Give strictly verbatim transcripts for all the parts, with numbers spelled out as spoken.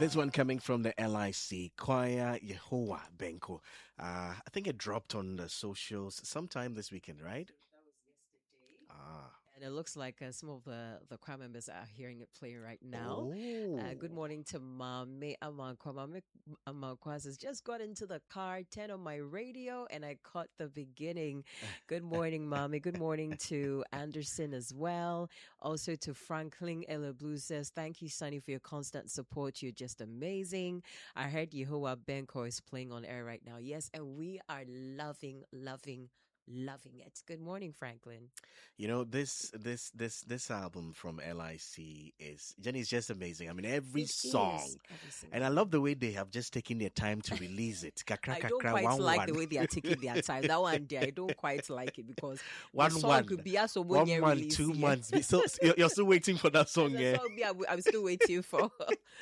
This one coming from the L I C Choir Yehovah Benko. Uh, I think it dropped on the socials sometime this weekend, right? That was yesterday. Ah. And it looks like uh, some of the, the choir members are hearing it playing right now. Oh. Uh, good morning to Mame Amankwa. Mame Amankwa says, just got into the car, ten on my radio, and I caught the beginning. Good morning, Mame. Good morning to Anderson as well. Also to Franklin Ella Blue says, thank you, Sonny, for your constant support. You're just amazing. I heard Yehovah Benko is playing on air right now. Yes, and we are loving, loving, loving it. Good morning, Franklin. You know, this this this this album from L I C is Jenny is just amazing. I mean, every It song, is every single and I love the way they have just taken their time to release it. Kakra, I don't kakra, quite one, like one. the way they are taking their time. That one day, I don't quite like it because One the song one. could be as a One year month, release, two yeah. months. So you're you're still waiting for that song, The yeah? song be- I'm I'm still waiting for.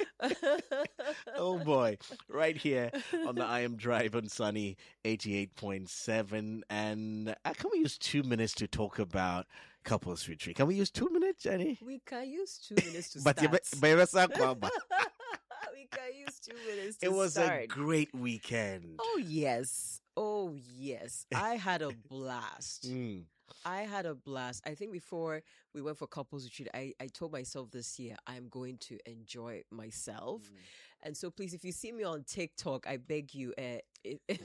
Oh boy, right here on the I Am Drive on Sunny eighty-eight point seven. And uh, can we use two minutes to talk about couples retreat? Can we use two minutes, Jenny? We can use two minutes to But you start. be- but you're so kwamba. We can use two minutes to It was start. a great weekend. Oh yes. Oh yes. I had a blast. Mm. I had a blast. I think before we went for couples retreat, I, I told myself this year I'm going to enjoy myself. Mm. And so please, if you see me on TikTok, I beg you, uh, if, if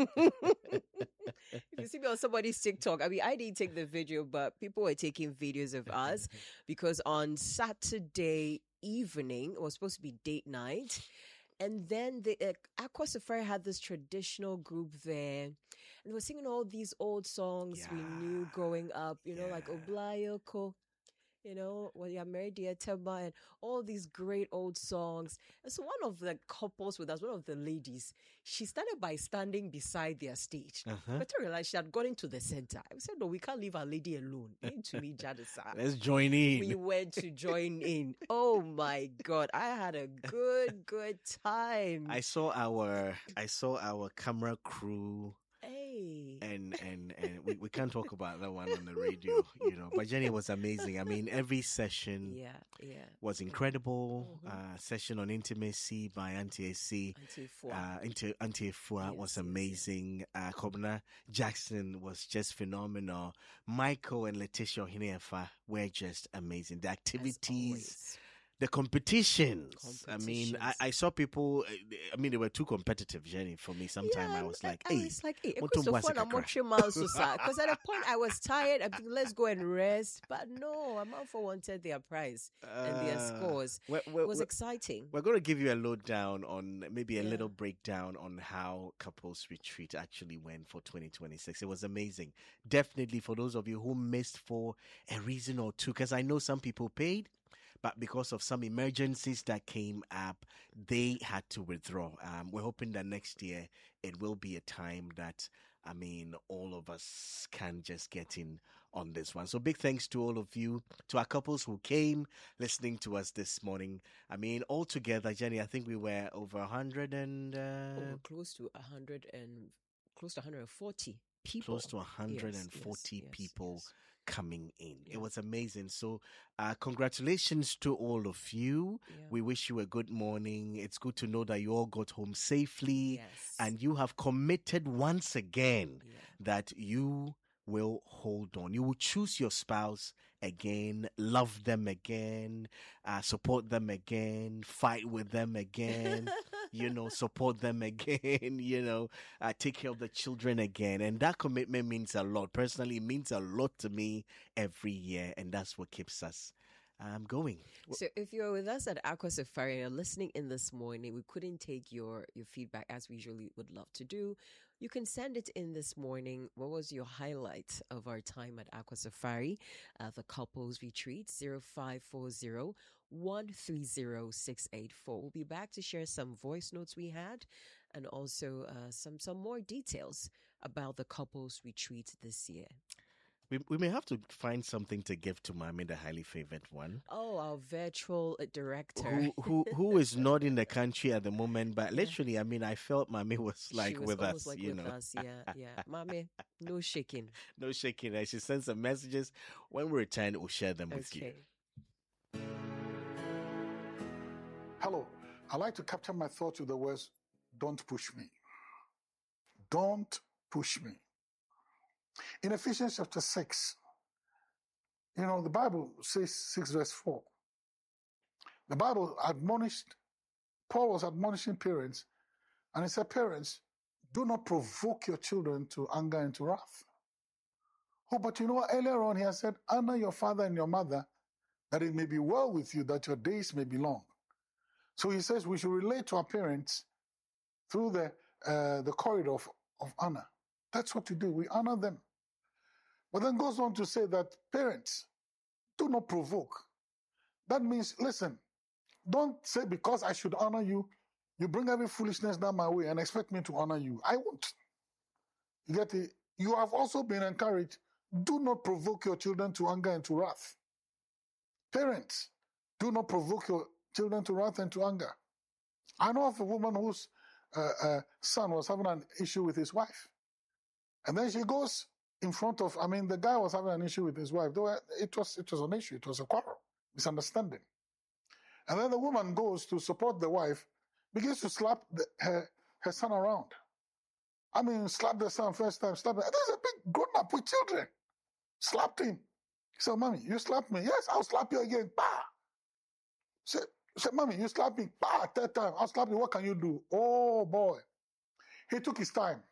you see me on somebody's TikTok, I mean, I didn't take the video, but people were taking videos of us because on Saturday evening, it was supposed to be date night. And then the uh, Aqua Safari had this traditional group there, and they were singing all these old songs we knew Yeah. growing up, you know, like Yeah. Oblayoko, you know, well, you're married, dear Teba, and all these great old songs. And so one of the couples with us, one of the ladies, she started by standing beside their stage. Uh-huh. But I realized she had gone into the center. I said, no, we can't leave our lady alone. Into me, Jadisa. Let's join in. We went to join in. Oh my God. I had a good, good time. I saw our I saw our camera crew hey. and and and we, we can't talk about that one on the radio, you know. But Jenny was amazing. I mean, every session Yeah, yeah. was incredible. Mhm. Uh, session on intimacy by Auntie A C. Until four. Uh, into Auntie Fua Yes, was yes, amazing. Uh, Kobna Jackson was just phenomenal. Michael and Letitia Hinefa were just amazing. The As activities, always. the competitions. I mean, I, Competitions. I saw people. uh, I mean, they were too competitive, Jenny. For me, sometimes I was like, I "Hey, was like, hey, want to because mbwase kakra." at the point I was tired. I think let's go and rest. But no, Amanfo wanted their prize and their Uh, scores. we're, It we're, was we're- exciting. we're going to give you a lowdown on maybe a Yeah. little breakdown on how couples retreat actually went for twenty twenty-six. It was amazing. Definitely for those of you who missed for a reason or two, because I know some people paid, but because of some emergencies that came up, they had to withdraw. Um, we're hoping that next year it will be a time that, I mean, all of us can just get in on this one. So big thanks to all of you, to our couples who came listening to us this morning. I mean, altogether, Jenny, I think we were over a hundred and Oh, uh, close to a hundred and close to one hundred forty people. close to one hundred forty Yes, yes, people yes. coming in. Yeah. It was amazing. So, uh, congratulations to all of you. Yeah. We wish you a good morning. It's good to know that you all got home safely Yes. and you have committed once again Yeah. that you will hold on. You will choose your spouse again, love them again, uh, support them again, fight with them again, you know, support them again, you know, uh, take care of the children again. And that commitment means a lot. Personally, it means a lot to me every year. And that's what keeps us um, going. So if you're with us at Aqua Safari and you're listening in this morning, we couldn't take your, your feedback as we usually would love to do. You can send it in this morning. What was your highlight of our time at Aqua Safari, uh, the couples retreat? zero five four zero, one three zero, six eight four. We'll be back to share some voice notes we had and also uh, some, some more details about the couples retreat this year. We we may have to find something to give to Mami, the highly favored one. Oh, our virtual uh, director. Who who who is not in the country at the moment, but literally, I mean, I felt Mami was like she was with almost us, like you with know. us. Yeah, yeah. Mommy, no shaking. No shaking. And she sends some messages. When we return, we'll share them with you. Okay. Hello, I like to capture my thoughts with the words, don't push me. Don't push me. In Ephesians chapter six, you know, the Bible says six verse four. The Bible admonished, Paul was admonishing parents, and he said, parents, do not provoke your children to anger and to wrath. Oh, but you know what? Earlier on he has said, honor your father and your mother, that it may be well with you, that your days may be long. So he says we should relate to our parents through the uh, the corridor of, of honor. That's what we do. We honor them. But then goes on to say that parents, do not provoke. That means, listen, don't say because I should honor you, you bring every foolishness down my way and expect me to honor you. I won't. You get it? You have also been encouraged, do not provoke your children to anger and to wrath. Parents, do not provoke your children to wrath and to anger. I know of a woman whose uh, uh, son was having an issue with his wife. And then she goes in front of, I mean, the guy was having an issue with his wife. Though it was, it was an issue. It was a quarrel, misunderstanding. And then the woman goes to support the wife, begins to slap the, her, her son around. I mean, slap the son first time, slap him. There's a big grown up with children. Slapped him. He said, mommy, you slapped me. Yes, I'll slap you again. Bah. Said, said, mommy, you slapped me. Bah, third time. I'll slap you. What can you do? Oh, boy. He took his time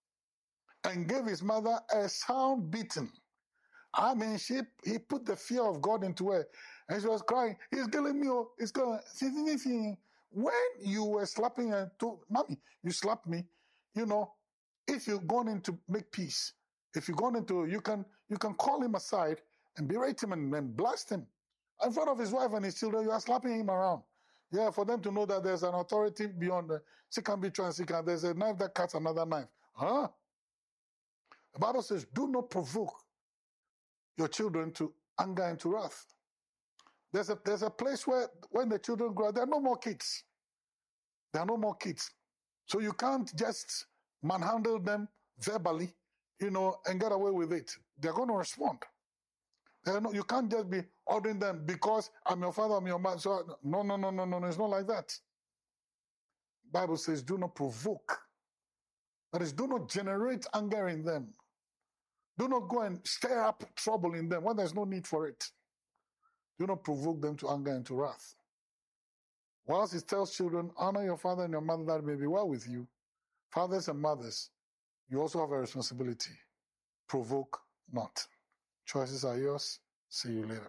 and gave his mother a sound beating. I mean, she he put the fear of God into her. And she was crying. He's killing me. Oh, he's going. When you were slapping her, to, mommy, you slapped me. You know, if you're going in to make peace, if you're going into, you can you can call him aside and berate him and, and blast him. In front of his wife and his children, you are slapping him around. Yeah, for them to know that there's an authority beyond the she can be trans, there's a knife that cuts another knife. Huh? The Bible says, do not provoke your children to anger and to wrath. There's a there's a place where when the children grow, there are no more kids. There are no more kids. So you can't just manhandle them verbally, you know, and get away with it. They're going to respond. No, you can't just be ordering them because I'm your father, I'm your mother. So no, no, no, no, no, no. It's not like that. Bible says, do not provoke. That is, do not generate anger in them. Do not go and stir up trouble in them when there's no need for it. Do not provoke them to anger and to wrath. Whilst it tells children, honor your father and your mother that it may be well with you, fathers and mothers, you also have a responsibility. Provoke not. Choices are yours. See you later.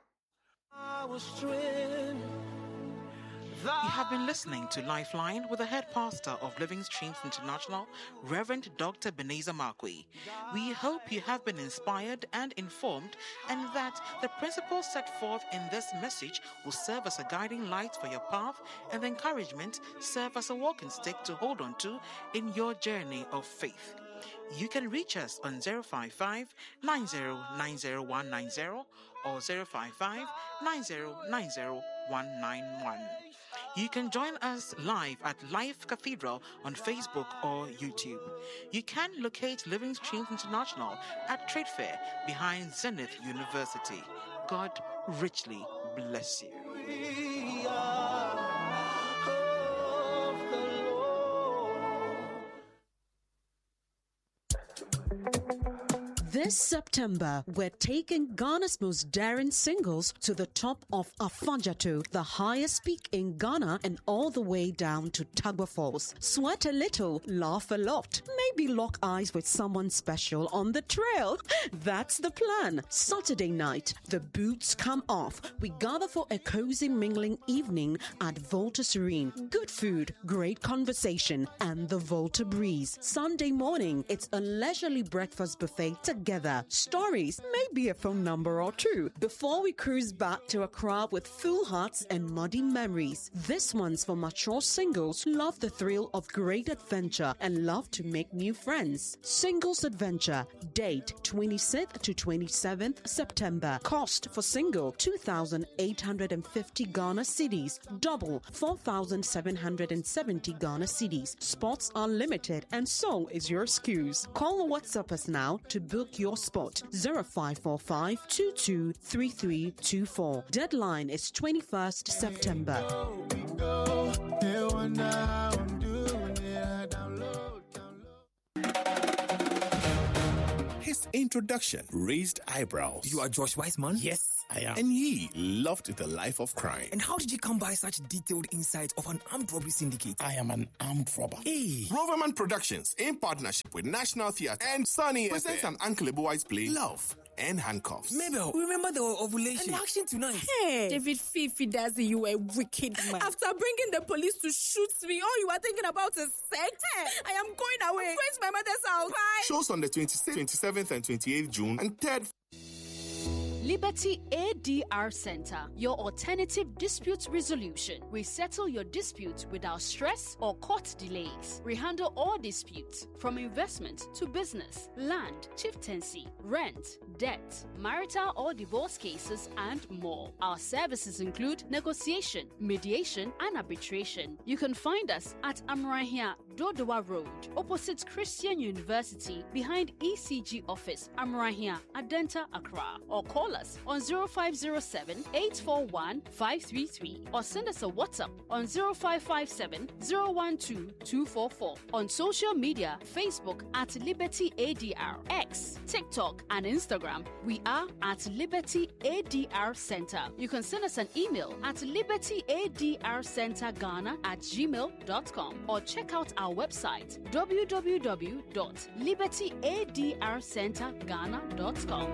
You have been listening to Lifeline with the head pastor of Living Streams International, Reverend Doctor Ebenezer Markwei. We hope you have been inspired and informed, and that the principles set forth in this message will serve as a guiding light for your path, and the encouragement serve as a walking stick to hold on to in your journey of faith. You can reach us on zero five five, nine zero nine zero one nine zero or zero five five, nine zero nine zero one nine one. You can join us live at Life Cathedral on Facebook or YouTube. You can locate Living Streams International at Trade Fair behind Zenith University. God richly bless you. We are of the Lord. This September, we're taking Ghana's most daring singles to the top of Afanjato, the highest peak in Ghana, and all the way down to Tagba Falls. Sweat a little, laugh a lot, maybe lock eyes with someone special on the trail. That's the plan. Saturday night, the boots come off. We gather for a cozy mingling evening at Volta Serene. Good food, great conversation, and the Volta breeze. Sunday morning, it's a leisurely breakfast buffet together. Stories, maybe a phone number or two, before we cruise back to Accra with full hearts and muddy memories. This one's for mature singles who love the thrill of great adventure and love to make new friends. Singles Adventure. Date twenty-sixth to twenty-seventh September. Cost for single two thousand eight hundred fifty Ghana cedis. Double four thousand seven hundred seventy Ghana cedis. Spots are limited and so is your excuse. Call or WhatsApp us now to book your spot. zero five four five, two two three three two four. Deadline is twenty-first September. wonder how I'm doing it. Download, download. His introduction raised eyebrows. You are Josh Weissman? Yes, I am. And he loved the life of crime. And how did you come by such detailed insights of an armed robbery syndicate? I am an armed robber. Hey. Roverman Productions, in partnership with National Theatre and Sunny presents an Uncle Wise play, Love and Handcuffs. Mabel, remember the ovulation and action tonight. Hey, David Fifi does you a wicked man. After bringing the police to shoot me, all you are thinking about is sex. I am going away. I'm going to my mother's house. Bye. Shows on the twenty-sixth, twenty-seventh, and twenty-eighth June and third. Liberty A D R Center, your alternative dispute resolution. We settle your dispute without stress or court delays. We handle all disputes, from investment to business, land, chieftaincy, rent, debt, marital or divorce cases, and more. Our services include negotiation, mediation, and arbitration. You can find us at Amrahia Dodowa Road, opposite Christian University, behind E C G office, Amrahia, Adenta, Accra, or call us on zero five zero seven, eight four one, five three three or send us a WhatsApp on zero five five seven, zero one two, two four four. On social media, Facebook at Liberty A D R, X, TikTok, and Instagram, we are at Liberty A D R Center. You can send us an email at libertyadrcenterghana at gmail dot com or check out our website w w w dot liberty a d r center ghana dot com.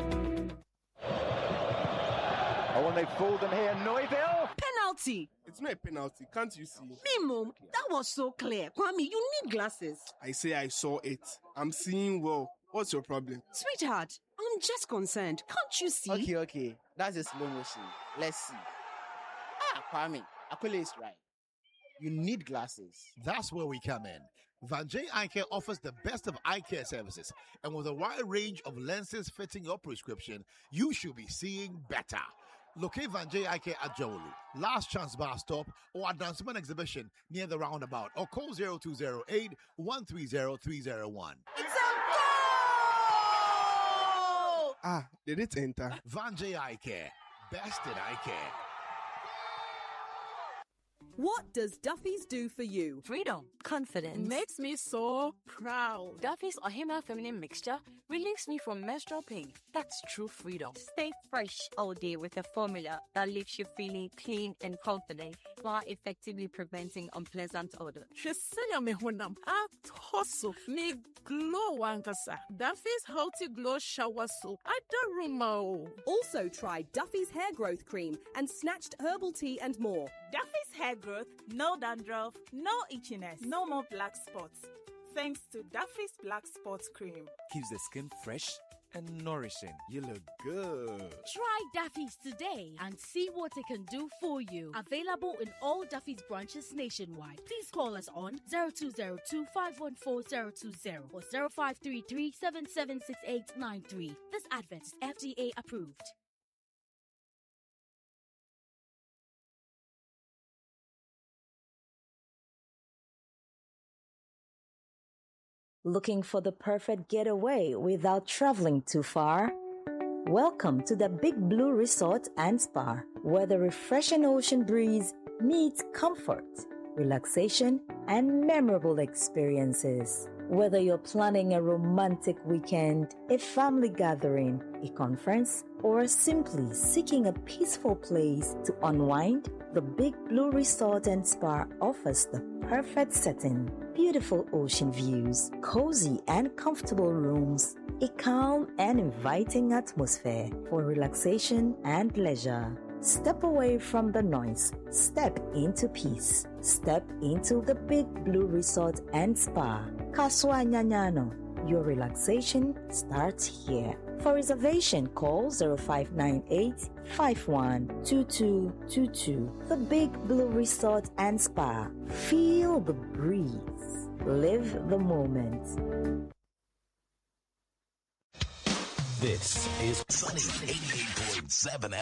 Oh, and they fooled them here. Noiville. Penalty. It's not a penalty. Can't you see? Me, Mom, that was so clear. Kwame, you need glasses. I say I saw it. I'm seeing well. What's your problem? Sweetheart, I'm just concerned. Can't you see? Okay, okay. That's a slow motion. Let's see. Ah, Kwame, Akule is right. You need glasses. That's where we come in. Vanjay Eye Care offers the best of eye care services, and with a wide range of lenses fitting your prescription, you should be seeing better. Locate Vanjay Eye Care at Jawolu, Last Chance Bar Stop, or at Danceman Exhibition near the roundabout, or call zero two zero eight, one three zero, three zero one. It's a goal! Ah, did it enter? Vanjay Eye Care, best in eye care. What does Duffy's do for you? Freedom, confidence. Makes me so proud. Duffy's Ohima Feminine Mixture relieves me from menstrual pain. That's true freedom. Stay fresh all day with a formula that leaves you feeling clean and confident while effectively preventing unpleasant odor. Shesenya me honam atoso me glow wankasa. Duffy's Healthy Glow Shower Soap. Adaruma. Also try Duffy's Hair Growth Cream and Snatched Herbal Tea and more. Duffy's Hair Growth, no dandruff, no itchiness, no more black spots. Thanks to Duffy's Black Spots Cream. Keeps the skin fresh and nourishing. You look good. Try Duffy's today and see what it can do for you. Available in all Duffy's branches nationwide. Please call us on zero two zero two, five one four, zero two zero or zero five three three, seven seven six eight nine three. This advert is F D A approved. Looking for the perfect getaway without traveling too far? Welcome to the Big Blue Resort and Spa, where the refreshing ocean breeze meets comfort, relaxation, and memorable experiences. Whether you're planning a romantic weekend, a family gathering, a conference, or simply seeking a peaceful place to unwind, the Big Blue Resort and Spa offers the perfect setting. Beautiful ocean views, cozy and comfortable rooms, a calm and inviting atmosphere for relaxation and leisure. Step away from the noise. Step into peace. Step into the Big Blue Resort and Spa. Kaswa Nyanyano. Your relaxation starts here. For reservation, call zero five nine eight, five one two two two two. The Big Blue Resort and Spa. Feel the breeze. Live the moment. This is Sunny eighty-eight point seven